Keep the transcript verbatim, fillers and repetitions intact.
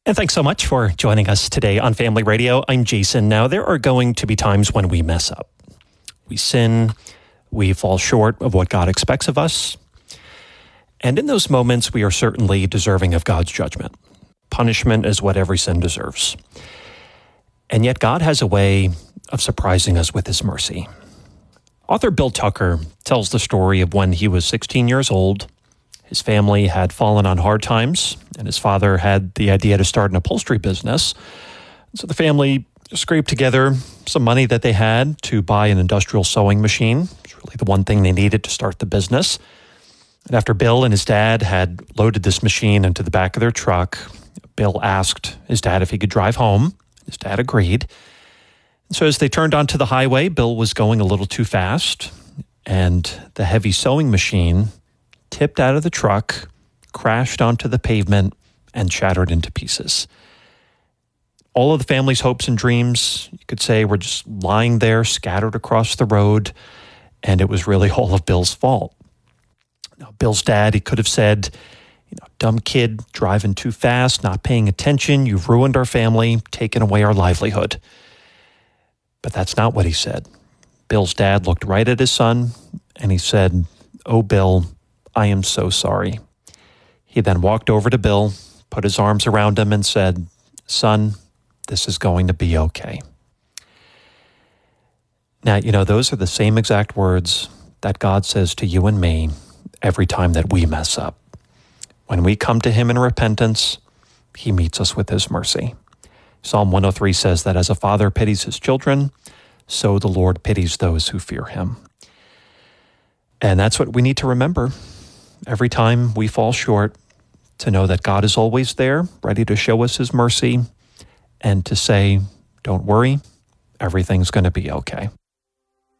And thanks so much for joining us today on Family Radio. I'm Jason. Now, there are going to be times when we mess up. We sin, we fall short of what God expects of us. And in those moments, we are certainly deserving of God's judgment. Punishment is what every sin deserves. And yet God has a way of surprising us with his mercy. Author Bill Tucker tells the story of when he was sixteen years old. His family had fallen on hard times, and his father had the idea to start an upholstery business. So the family scraped together some money that they had to buy an industrial sewing machine. It's really the one thing they needed to start the business. And after Bill and his dad had loaded this machine into the back of their truck, Bill asked his dad if he could drive home. His dad agreed. And so as they turned onto the highway, Bill was going a little too fast, and the heavy sewing machine tipped out of the truck, crashed onto the pavement, and shattered into pieces. All of the family's hopes and dreams, you could say, were just lying there, scattered across the road, and it was really all of Bill's fault. Now, Bill's dad, he could have said, you know, dumb kid, driving too fast, not paying attention, you've ruined our family, taken away our livelihood. But that's not what he said. Bill's dad looked right at his son, and he said, "Oh, Bill, I am so sorry." He then walked over to Bill, put his arms around him, and said, "Son, this is going to be okay." Now, you know, those are the same exact words that God says to you and me every time that we mess up. When we come to him in repentance, he meets us with his mercy. Psalm one oh three says that as a father pities his children, so the Lord pities those who fear him. And that's what we need to remember every time we fall short, to know that God is always there, ready to show us his mercy, and to say, don't worry, everything's going to be okay.